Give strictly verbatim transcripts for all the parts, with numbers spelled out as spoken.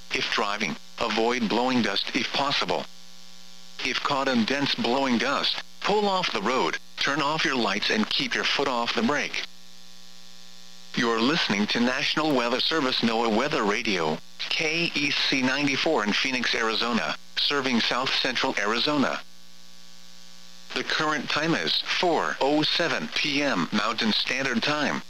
If driving, avoid blowing dust if possible. If caught in dense blowing dust, pull off the road, turn off your lights and keep your foot off the brake. You're listening to National Weather Service NOAA Weather Radio, K E C ninety-four in Phoenix, Arizona, serving south central Arizona. The current time is four oh seven p m Mountain Standard Time.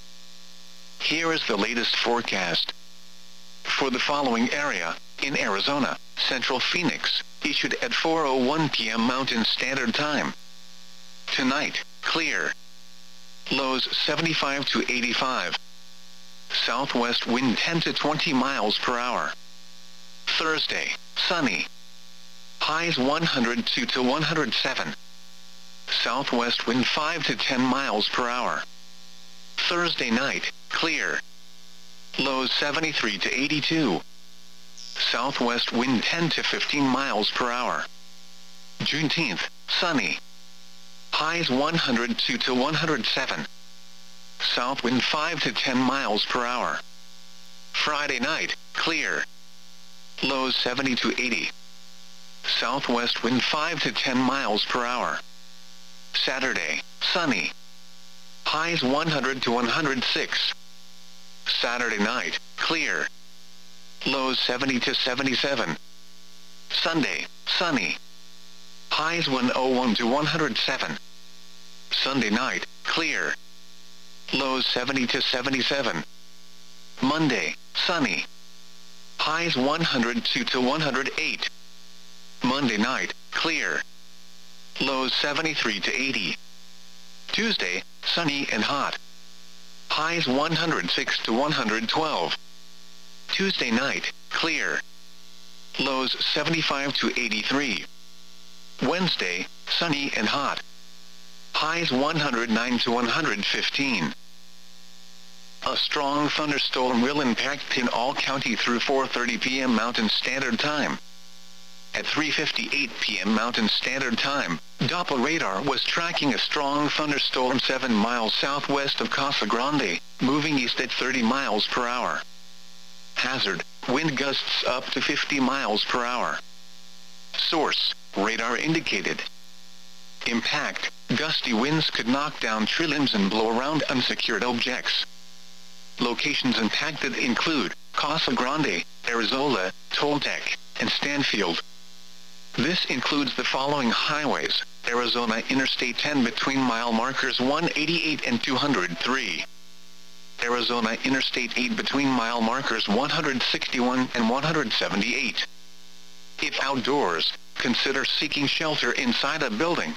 Here is the latest forecast. For the following area, in Arizona, Central Phoenix, issued at four oh one p m Mountain Standard Time. Tonight, clear. Lows seventy-five to eighty-five. Southwest wind ten to twenty miles per hour. Thursday, sunny. Highs one hundred two to one hundred seven. Southwest wind five to ten miles per hour. Thursday night, clear. Lows seventy-three to eighty-two. Southwest wind ten to fifteen miles per hour. Juneteenth, sunny. Highs one hundred two to one hundred seven. South wind five to ten miles per hour. Friday night, clear. Lows seventy to eighty. Southwest wind five to ten miles per hour. Saturday, sunny. Highs one hundred to one hundred six. Saturday night, clear. Lows seventy to seventy-seven. Sunday, sunny. Highs one oh one to one hundred seven. Sunday night, clear. Lows seventy to seventy-seven. Monday, sunny. Highs one hundred two to one hundred eight. Monday night, clear. Lows seventy-three to eighty. Tuesday, sunny and hot. Highs one hundred six to one hundred twelve. Tuesday night, clear. Lows seventy-five to eighty-three. Wednesday, sunny and hot. Highs one hundred nine to one hundred fifteen. A strong thunderstorm will impact Pinal County through four thirty p m Mountain Standard Time. At three fifty-eight p m Mountain Standard Time, Doppler radar was tracking a strong thunderstorm seven miles southwest of Casa Grande, moving east at thirty miles per hour. Hazard, wind gusts up to fifty miles per hour. Source, radar indicated. Impact, gusty winds could knock down tree limbs and blow around unsecured objects. Locations impacted include Casa Grande, Arizona, Toltec, and Stanfield. This includes the following highways: Arizona Interstate ten between mile markers one eighty-eight and two hundred three. Arizona Interstate eight between mile markers one hundred sixty-one and one hundred seventy-eight. If outdoors, consider seeking shelter inside a building.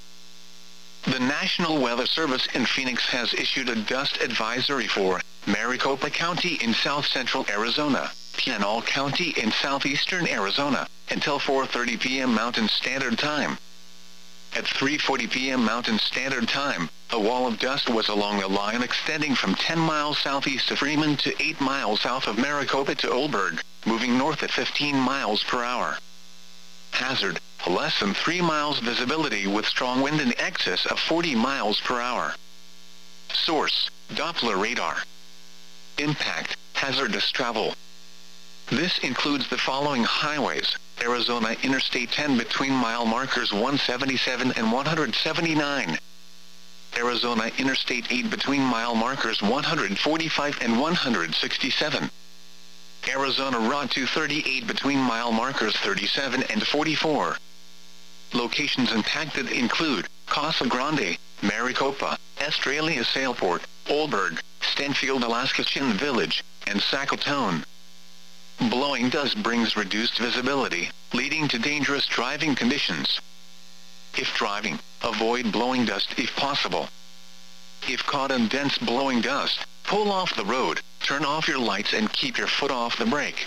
The National Weather Service in Phoenix has issued a dust advisory for Maricopa County in south central Arizona, Pinal County in southeastern Arizona, until four thirty p m Mountain Standard Time. At three forty p m Mountain Standard Time, a wall of dust was along a line extending from ten miles southeast of Freeman to eight miles south of Maricopa to Oldberg, moving north at fifteen miles per hour. Hazard, less than three miles visibility with strong wind in excess of forty miles per hour. Source, Doppler radar. Impact, hazardous travel. This includes the following highways: Arizona Interstate ten between mile markers one seventy-seven and one hundred seventy-nine. Arizona Interstate eight between mile markers one hundred forty-five and one hundred sixty-seven. Arizona Route two thirty-eight between mile markers thirty-seven and forty-four. Locations impacted include Casa Grande, Maricopa, Estrella Sailport, Oldberg, Stanfield, Alaska Chin Village, and Sackatone. Blowing dust brings reduced visibility, leading to dangerous driving conditions. If driving, avoid blowing dust if possible. If caught in dense blowing dust, pull off the road, turn off your lights and keep your foot off the brake.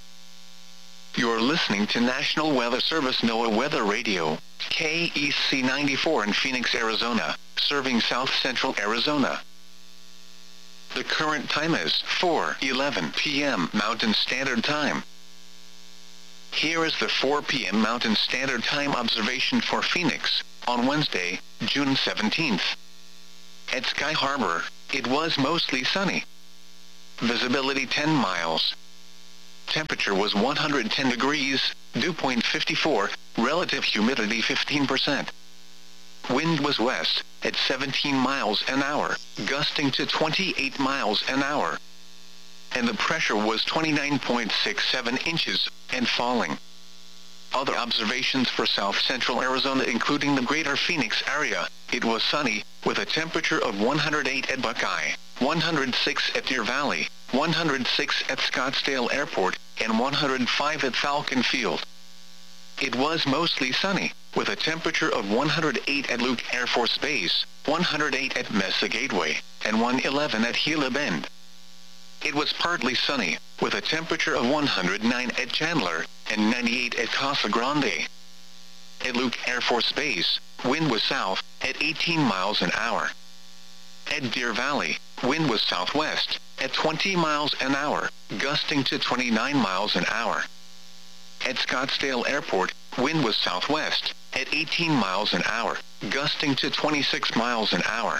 You're listening to National Weather Service NOAA Weather Radio, K E C ninety-four in Phoenix, Arizona, serving south central Arizona. The current time is four eleven p m Mountain Standard Time. Here is the four p m Mountain Standard Time observation for Phoenix, on Wednesday, June seventeenth. At Sky Harbor, it was mostly sunny. Visibility ten miles. temperature was one hundred ten degrees, dew point fifty-four, relative humidity fifteen percent. Wind was west, at seventeen miles an hour, gusting to twenty-eight miles an hour. And the pressure was twenty-nine point six seven inches, and falling. Other observations for south-central Arizona including the greater Phoenix area, it was sunny, with a temperature of one hundred eight at Buckeye, one hundred six at Deer Valley, one hundred six at Scottsdale Airport, and one hundred five at Falcon Field. It was mostly sunny, with a temperature of one hundred eight at Luke Air Force Base, one hundred eight at Mesa Gateway, and one hundred eleven at Gila Bend. It was partly sunny, with a temperature of one hundred nine at Chandler, and ninety-eight at Casa Grande. At Luke Air Force Base, wind was south, at eighteen miles an hour. At Deer Valley, wind was southwest, at twenty miles an hour, gusting to twenty-nine miles an hour. At Scottsdale Airport, wind was southwest, at eighteen miles an hour, gusting to twenty-six miles an hour.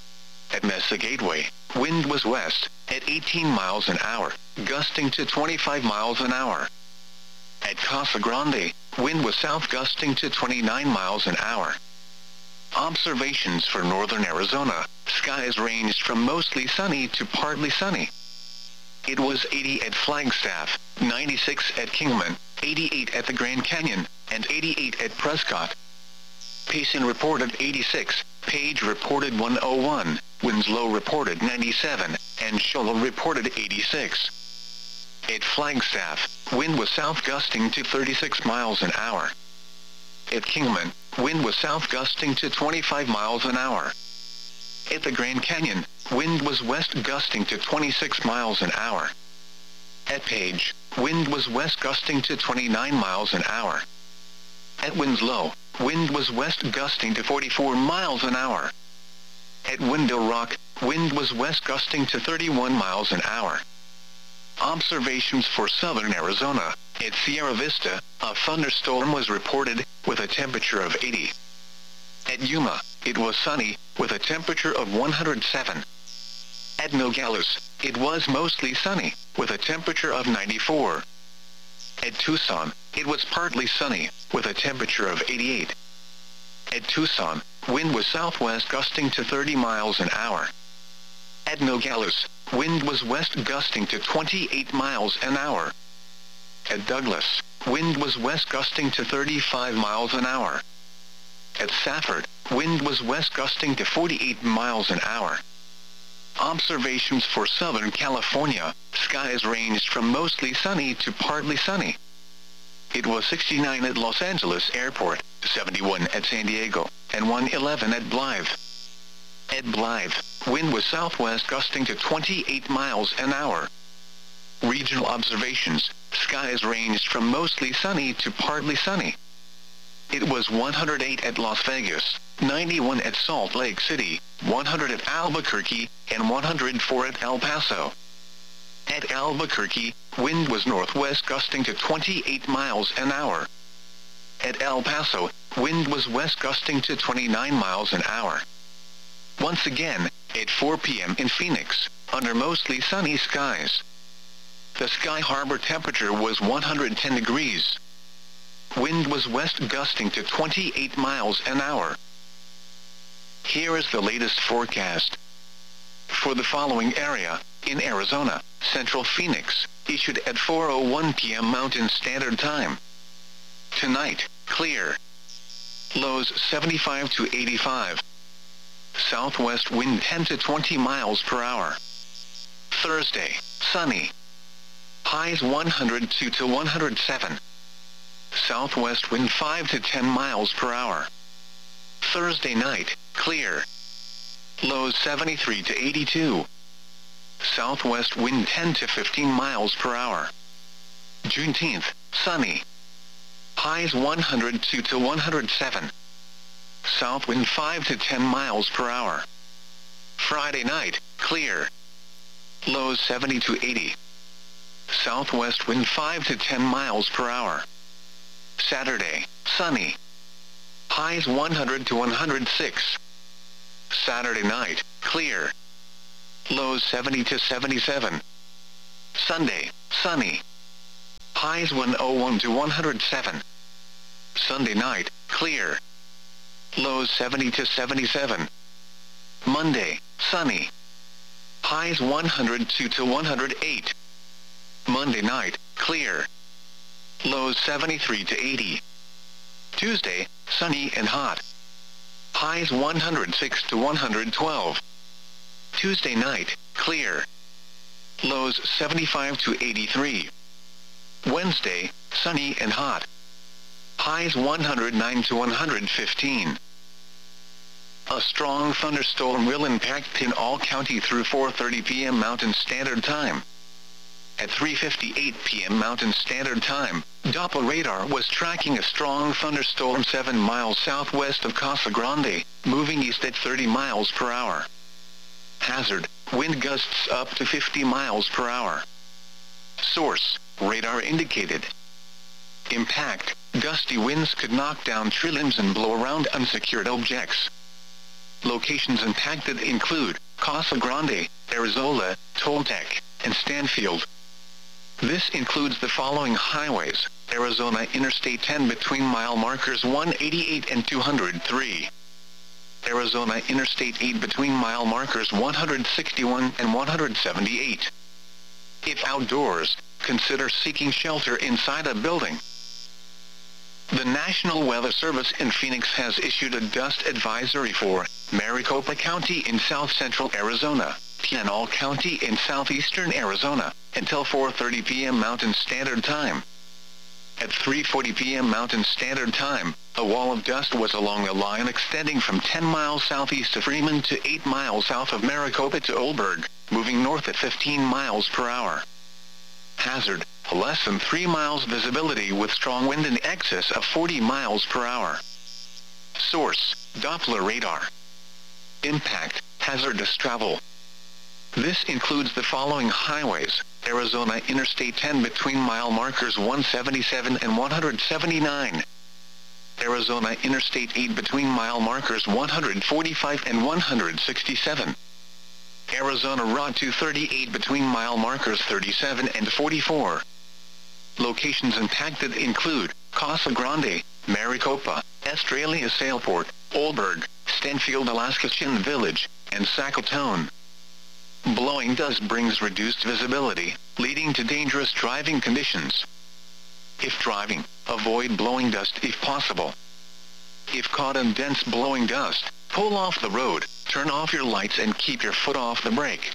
At Mesa Gateway, wind was west, at eighteen miles an hour, gusting to twenty-five miles an hour. At Casa Grande, wind was south gusting to twenty-nine miles an hour. Observations for northern Arizona, skies ranged from mostly sunny to partly sunny. It was eighty at Flagstaff, ninety-six at Kingman, eighty-eight at the Grand Canyon, and eighty-eight at Prescott. Payson reported eighty-six, Page reported one oh one, Winslow reported ninety-seven, and Shola reported eighty-six. At Flagstaff, wind was south gusting to thirty-six miles an hour. At Kingman, wind was south gusting to twenty-five miles an hour. At the Grand Canyon, wind was west gusting to twenty-six miles an hour. At Page, wind was west gusting to twenty-nine miles an hour. At Winslow, wind was west gusting to forty-four miles an hour. At Window Rock, wind was west gusting to thirty-one miles an hour. Observations for southern Arizona, at Sierra Vista, a thunderstorm was reported, with a temperature of eighty. At Yuma, it was sunny, with a temperature of one hundred seven. At Nogales, it was mostly sunny, with a temperature of ninety-four. At Tucson, it was partly sunny, with a temperature of eighty-eight. At Tucson, wind was southwest gusting to thirty miles an hour. At Nogales, wind was west gusting to twenty-eight miles an hour. At Douglas, wind was west gusting to thirty-five miles an hour. At Safford, wind was west gusting to forty-eight miles an hour. Observations for Southern California, skies ranged from mostly sunny to partly sunny. It was sixty-nine at Los Angeles Airport, seventy-one at San Diego, and one hundred eleven at Blythe. At Blythe, wind was southwest gusting to twenty-eight miles an hour. Regional observations, skies ranged from mostly sunny to partly sunny. It was one hundred eight at Las Vegas, ninety-one at Salt Lake City, one hundred at Albuquerque, and one hundred four at El Paso. At Albuquerque, wind was northwest gusting to twenty-eight miles an hour. At El Paso, wind was west gusting to twenty-nine miles an hour. Once again, at four p m in Phoenix, under mostly sunny skies. The Sky Harbor temperature was one hundred ten degrees. Wind was west gusting to twenty-eight miles an hour. Here is the latest forecast. For the following area, in Arizona, Central Phoenix, issued at four oh one p m Mountain Standard Time. Tonight, clear. Lows seventy-five to eighty-five. Southwest wind ten to twenty miles per hour. Thursday, sunny. Highs one hundred two to one hundred seven. Southwest wind five to ten miles per hour. Thursday night, clear. Lows seventy-three to eighty-two. Southwest wind ten to fifteen miles per hour. Juneteenth, sunny. Highs one hundred two to one hundred seven. South wind five to ten miles per hour. Friday night, clear. Lows seventy to eighty. Southwest wind five to ten miles per hour. Saturday, sunny. Highs one hundred to one hundred six. Saturday night, clear. Lows seventy to seventy-seven. Sunday, sunny. Highs one oh one to one hundred seven. Sunday night, clear. Lows seventy to seventy-seven. Monday, sunny. Highs one hundred two to one hundred eight. Monday night, clear. Lows seventy-three to eighty. Tuesday, sunny and hot. Highs one hundred six to one hundred twelve. Tuesday night, clear. Lows seventy-five to eighty-three. Wednesday, sunny and hot. Highs one hundred nine to one hundred fifteen. A strong thunderstorm will impact Pinal County through four thirty p m Mountain Standard Time. At three fifty-eight p m Mountain Standard Time, Doppler radar was tracking a strong thunderstorm seven miles southwest of Casa Grande, moving east at thirty miles per hour. Hazard, wind gusts up to fifty miles per hour. Source, radar indicated. Impact, gusty winds could knock down tree limbs and blow around unsecured objects. Locations impacted include Casa Grande, Arizona, Toltec, and Stanfield. This includes the following highways: Arizona Interstate ten between mile markers one eighty-eight and two hundred three. Arizona Interstate eight between mile markers one hundred sixty-one and one hundred seventy-eight. If outdoors, consider seeking shelter inside a building. The National Weather Service in Phoenix has issued a dust advisory for Maricopa County in south-central Arizona, Pinal County in southeastern Arizona, until four thirty p m Mountain Standard Time. At three forty p m Mountain Standard Time, a wall of dust was along a line extending from ten miles southeast of Freeman to eight miles south of Maricopa to Oldberg, moving north at fifteen miles per hour. Hazard, less than three miles visibility with strong wind in excess of forty miles per hour. Source, Doppler radar. Impact, hazardous travel. This includes the following highways: Arizona Interstate ten between mile markers one seventy-seven and one hundred seventy-nine. Arizona Interstate eight between mile markers one hundred forty-five and one hundred sixty-seven. Arizona Route two thirty-eight between mile markers thirty-seven and forty-four. Locations impacted include Casa Grande, Maricopa, Estrella Sailport, Oldberg, Stanfield, Alaska Chin Village, and Sackatone. Blowing dust brings reduced visibility, leading to dangerous driving conditions. If driving, avoid blowing dust if possible. If caught in dense blowing dust, pull off the road, turn off your lights and keep your foot off the brake.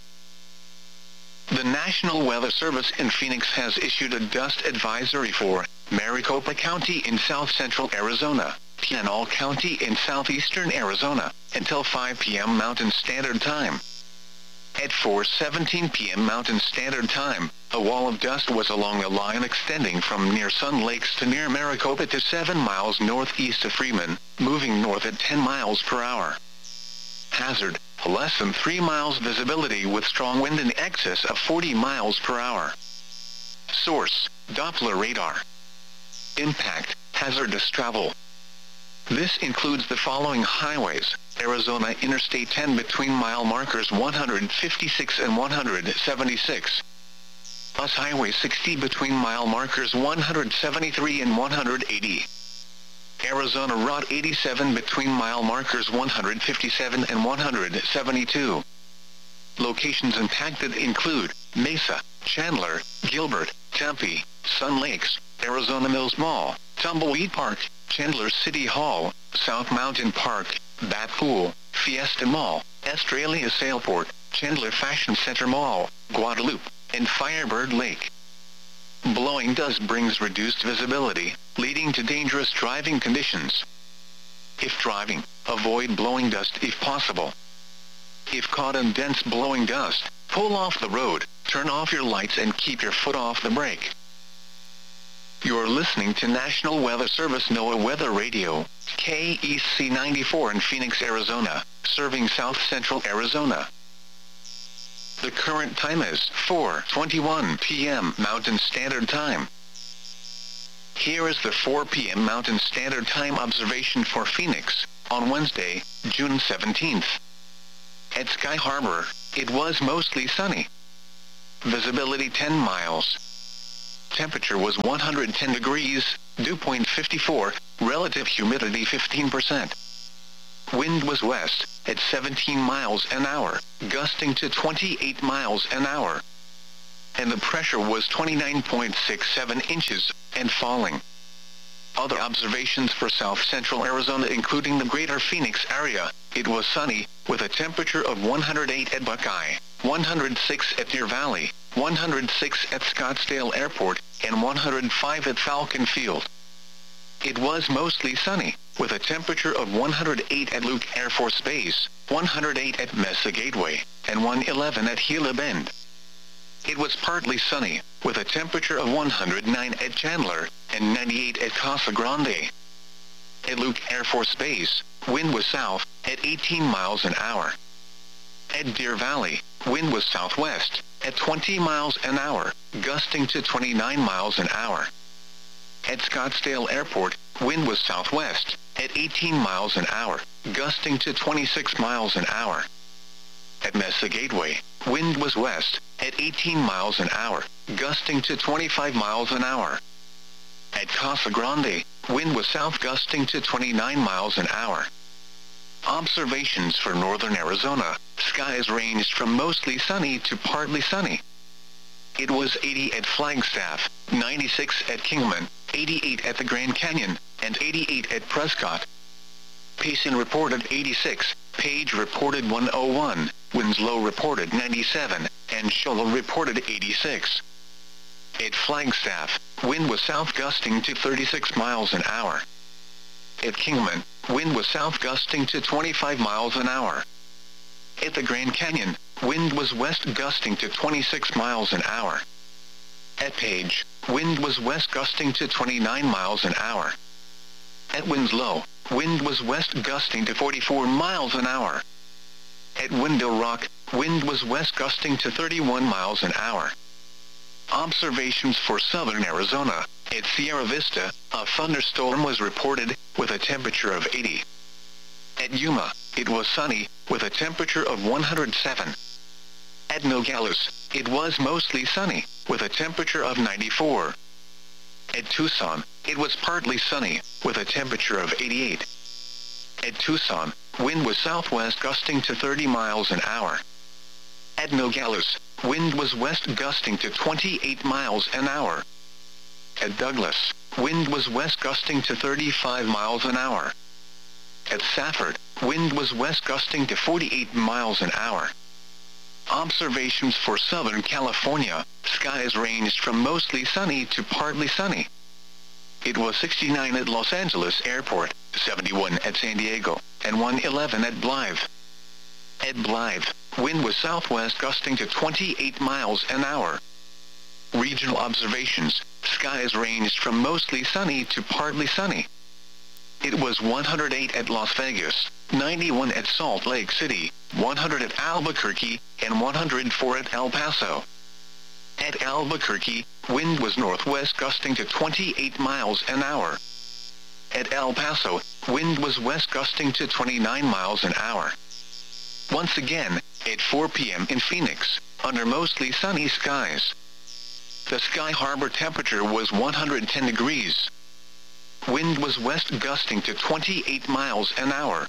The National Weather Service in Phoenix has issued a dust advisory for Maricopa County in south-central Arizona, Pinal County in southeastern Arizona, until five p m Mountain Standard Time. At four seventeen p m Mountain Standard Time, a wall of dust was along a line extending from near Sun Lakes to near Maricopa to seven miles northeast of Freeman, moving north at ten miles per hour. Hazard, less than three miles visibility with strong wind in excess of forty miles per hour. Source, Doppler radar. Impact, hazardous travel. This includes the following highways: Arizona Interstate ten between mile markers one hundred fifty-six and one hundred seventy-six. U S Highway sixty between mile markers one hundred seventy-three and one hundred eighty. Arizona Route eighty-seven between mile markers one hundred fifty-seven and one hundred seventy-two. Locations impacted include Mesa, Chandler, Gilbert, Tempe, Sun Lakes, Arizona Mills Mall, Tumbleweed Park, Chandler City Hall, South Mountain Park, Bat Pool, Fiesta Mall, Estrella Sailport, Chandler Fashion Center Mall, Guadalupe, and Firebird Lake. Blowing dust brings reduced visibility, leading to dangerous driving conditions. If driving, avoid blowing dust if possible. If caught in dense blowing dust, pull off the road, turn off your lights and keep your foot off the brake. You're listening to National Weather Service NOAA Weather Radio, K E C ninety-four in Phoenix, Arizona, serving south-central Arizona. The current time is four twenty-one p m Mountain Standard Time. Here is the four p m Mountain Standard Time observation for Phoenix, on Wednesday, June seventeenth. At Sky Harbor, it was mostly sunny. Visibility ten miles. temperature was one hundred ten degrees, dew point fifty-four, relative humidity fifteen percent. Wind was west, at seventeen miles an hour, gusting to twenty-eight miles an hour. And the pressure was twenty-nine point six seven inches, and falling. Other observations for south-central Arizona including the greater Phoenix area, it was sunny, with a temperature of one hundred eight at Buckeye, one hundred six at Deer Valley, one hundred six at Scottsdale Airport, and one hundred five at Falcon Field. It was mostly sunny, with a temperature of one hundred eight at Luke Air Force Base, one hundred eight at Mesa Gateway, and one hundred eleven at Gila Bend. It was partly sunny, with a temperature of one hundred nine at Chandler, and ninety-eight at Casa Grande. At Luke Air Force Base, wind was south, at eighteen miles an hour. At Deer Valley, wind was southwest, at twenty miles an hour, gusting to twenty-nine miles an hour. At Scottsdale Airport, wind was southwest, at eighteen miles an hour, gusting to twenty-six miles an hour. At Mesa Gateway, wind was west, at eighteen miles an hour, gusting to twenty-five miles an hour. At Casa Grande, wind was south gusting to twenty-nine miles an hour. Observations for northern Arizona, skies ranged from mostly sunny to partly sunny. It was eighty at Flagstaff, ninety-six at Kingman, eighty-eight at the Grand Canyon, and eighty-eight at Prescott. Payson reported eighty-six, Page reported one oh one, Winslow reported ninety-seven, and Shola reported eighty-six. At Flagstaff, wind was south gusting to thirty-six miles an hour. At Kingman, wind was south gusting to twenty-five miles an hour. At the Grand Canyon, wind was west gusting to twenty-six miles an hour. At Page, wind was west gusting to twenty-nine miles an hour. At Winslow, wind was west gusting to forty-four miles an hour. At Window Rock, wind was west gusting to thirty-one miles an hour. Observations for southern Arizona, at Sierra Vista, a thunderstorm was reported, with a temperature of eighty. At Yuma, it was sunny, with a temperature of one hundred seven. At Nogales, it was mostly sunny, with a temperature of ninety-four. At Tucson, it was partly sunny, with a temperature of eighty-eight. At Tucson, wind was southwest gusting to thirty miles an hour. At Nogales, wind was west gusting to twenty-eight miles an hour. At Douglas, wind was west gusting to thirty-five miles an hour. At Safford, wind was west gusting to forty-eight miles an hour. Observations for Southern California, skies ranged from mostly sunny to partly sunny. It was sixty-nine at Los Angeles Airport, seventy-one at San Diego, and one hundred eleven at Blythe. At Blythe, wind was southwest gusting to twenty-eight miles an hour. Regional observations, skies ranged from mostly sunny to partly sunny. It was one hundred eight at Las Vegas, ninety-one at Salt Lake City, one hundred at Albuquerque, and one hundred four at El Paso. At Albuquerque, wind was northwest gusting to twenty-eight miles an hour. At El Paso, wind was west gusting to twenty-nine miles an hour. Once again, at four p m in Phoenix, under mostly sunny skies. The Sky Harbor temperature was one hundred ten degrees. Wind was west gusting to twenty-eight miles an hour.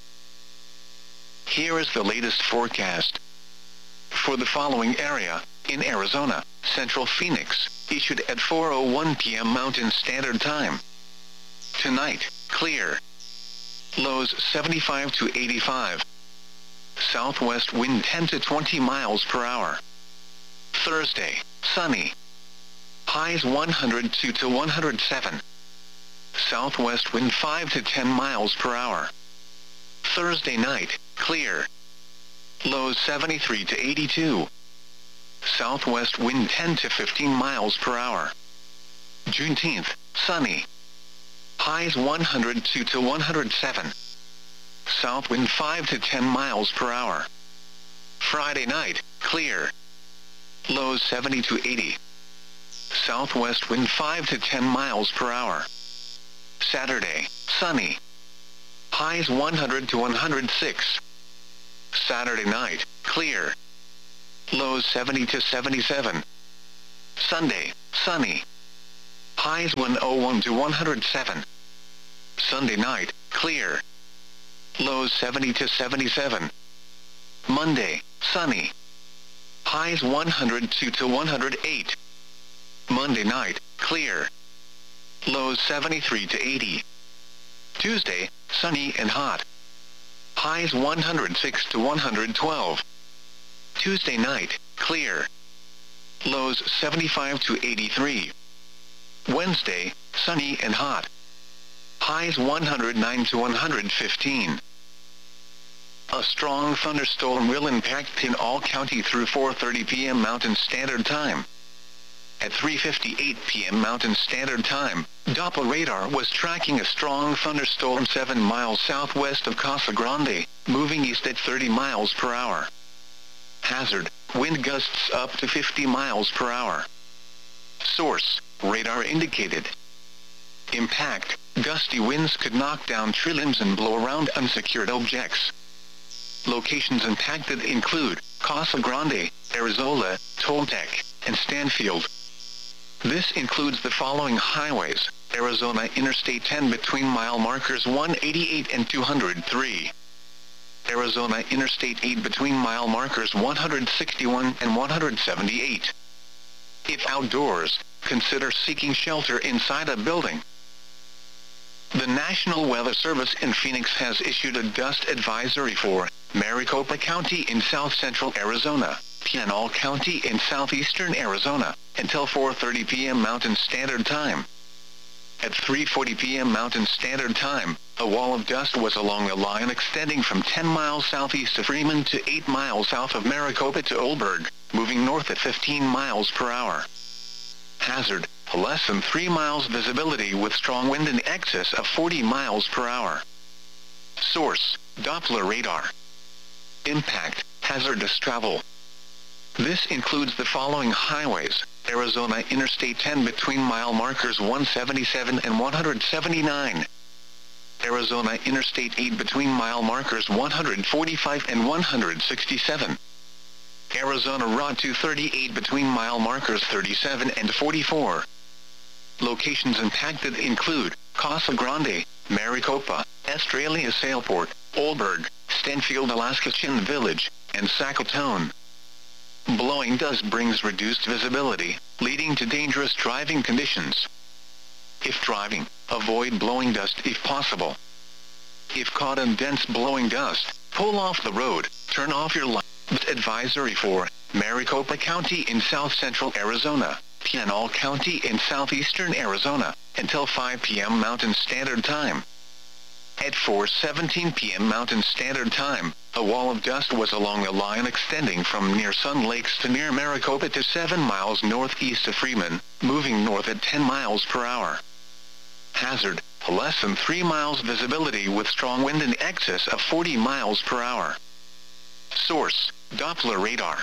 Here is the latest forecast. For the following area, in Arizona, Central Phoenix, issued at four oh one p m Mountain Standard Time. Tonight, clear. Lows seventy-five to eighty-five. Southwest wind ten to twenty miles per hour. Thursday, sunny. Highs one hundred two to one hundred seven. Southwest wind five to ten miles per hour. Thursday night, clear. Lows seventy-three to eighty-two. Southwest wind ten to fifteen miles per hour. Juneteenth, sunny. Highs one hundred two to one hundred seven. South wind five to ten miles per hour. Friday night, clear. Lows seventy to eighty. Southwest wind five to ten miles per hour. Saturday, sunny. Highs one hundred to one hundred six. Saturday night, clear. Lows seventy to seventy-seven. Sunday, sunny. Highs one oh one to one oh seven. Sunday night, clear. Lows seventy to seventy-seven. Monday, sunny. Highs one oh two to one oh eight. Monday night, clear. Lows seventy-three to eighty. Tuesday, sunny and hot. Highs one oh six to one twelve. Tuesday night, clear. Lows seventy-five to eighty-three. Wednesday, sunny and hot. Highs one oh nine to one fifteen. A strong thunderstorm will impact Pinal County through four thirty p m Mountain Standard Time. At three fifty-eight p m Mountain Standard Time, Doppler radar was tracking a strong thunderstorm seven miles southwest of Casa Grande, moving east at thirty miles per hour. Hazard, wind gusts up to fifty miles per hour. Source, radar indicated. Impact, gusty winds could knock down tree limbs and blow around unsecured objects. Locations impacted include Casa Grande, Arizona, Toltec, and Stanfield. This includes the following highways: Arizona Interstate ten between mile markers one eighty-eight and two oh three. Arizona Interstate eight between mile markers one sixty-one and one seventy-eight. If outdoors, consider seeking shelter inside a building. The National Weather Service in Phoenix has issued a dust advisory for Maricopa County in south-central Arizona, Pinal County in southeastern Arizona, until four thirty p m Mountain Standard Time. At three forty p m Mountain Standard Time, a wall of dust was along a line extending from ten miles southeast of Freeman to eight miles south of Maricopa to Oldberg, moving north at fifteen miles per hour. Hazard, less than three miles visibility with strong wind in excess of forty miles per hour. Source, Doppler radar. Impact, hazardous travel. This includes the following highways: Arizona Interstate ten between mile markers one seventy-seven and one seventy-nine. Arizona Interstate eight between mile markers one forty-five and one sixty-seven. Arizona Route two thirty-eight between mile markers thirty-seven and forty-four. Locations impacted include Casa Grande, Maricopa, Estrella Sailport, Oldberg, Stanfield, Alaska Chin Village, and Sackatone. Blowing dust brings reduced visibility, leading to dangerous driving conditions. If driving, avoid blowing dust if possible. If caught in dense blowing dust, pull off the road, turn off your lights. Advisory for Maricopa County in south-central Arizona, Pinal County in southeastern Arizona, until five p m Mountain Standard Time. At four seventeen p m Mountain Standard Time, a wall of dust was along a line extending from near Sun Lakes to near Maricopa to seven miles northeast of Freeman, moving north at ten miles per hour. Hazard, less than three miles visibility with strong wind in excess of forty miles per hour. Source, Doppler radar.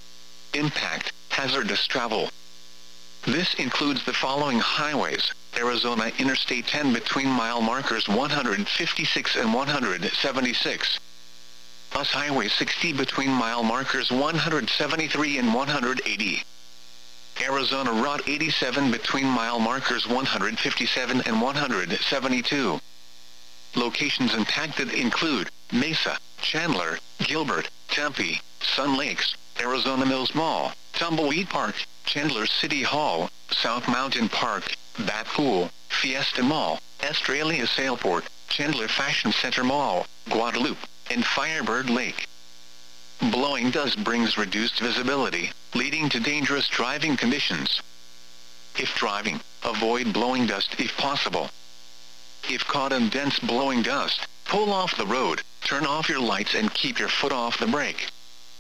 Impact, hazardous travel. This includes the following highways: Arizona Interstate ten between mile markers one fifty-six and one seventy-six. U S Highway sixty between mile markers one seventy-three and one eighty. Arizona Route eighty-seven between mile markers one fifty-seven and one seventy-two. Locations impacted include Mesa, Chandler, Gilbert, Tempe, Sun Lakes, Arizona Mills Mall, Tumbleweed Park, Chandler City Hall, South Mountain Park, Bat Pool, Fiesta Mall, Estrella Sailport, Chandler Fashion Center Mall, Guadalupe, and Firebird Lake. Blowing dust brings reduced visibility, leading to dangerous driving conditions. If driving, avoid blowing dust if possible. If caught in dense blowing dust, pull off the road, turn off your lights and keep your foot off the brake.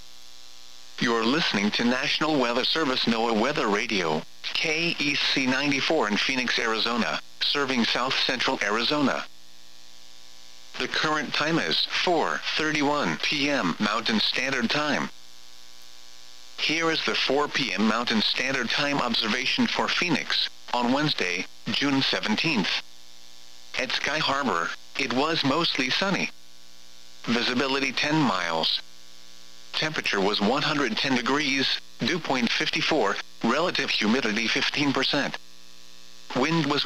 You're listening to National Weather Service NOAA Weather Radio, K E C ninety-four in Phoenix, Arizona, serving south-central Arizona. The current time is four thirty-one p m Mountain Standard Time. Here is the four p m Mountain Standard Time observation for Phoenix, on Wednesday, June seventeenth. At Sky Harbor, it was mostly sunny. Visibility ten miles. Temperature was one hundred ten degrees, dew point fifty-four, relative humidity fifteen percent. Wind was